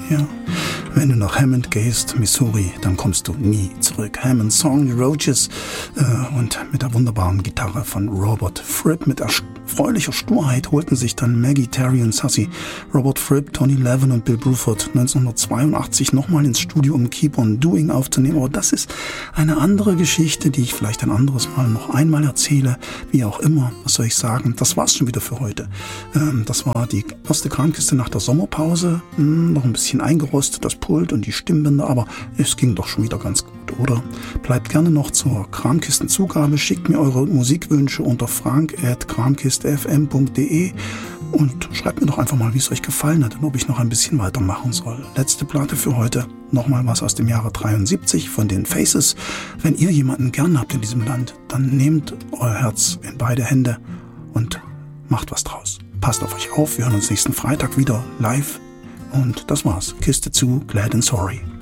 Ja. Wenn du nach Hammond gehst, Missouri, dann kommst du nie zurück. Hammond Song, die Roaches und mit der wunderbaren Gitarre von Robert Fripp mit erfreulicher Sturheit holten sich dann Maggie, Terry und Sassy Robert Fripp, Tony Levin und Bill Bruford 1982 nochmal ins Studio, um Keep on Doing aufzunehmen. Aber das ist eine andere Geschichte, die ich vielleicht ein anderes Mal noch einmal erzähle. Wie auch immer, was soll ich sagen? Das war's schon wieder für heute. Das war die erste Kramkiste nach der Sommerpause. Noch ein bisschen eingerostet, das Pult und die Stimmbänder, aber es ging doch schon wieder ganz gut, oder? Bleibt gerne noch zur Kramkistenzugabe, schickt mir eure Musikwünsche unter frank@kramkistfm.de und schreibt mir doch einfach mal, wie es euch gefallen hat und ob ich noch ein bisschen weitermachen soll. Letzte Platte für heute, nochmal was aus dem Jahre 73 von den Faces. Wenn ihr jemanden gern habt in diesem Land, dann nehmt euer Herz in beide Hände und macht was draus. Passt auf euch auf, wir hören uns nächsten Freitag wieder live. Und das war's. Kiste zu, Glad and Sorry.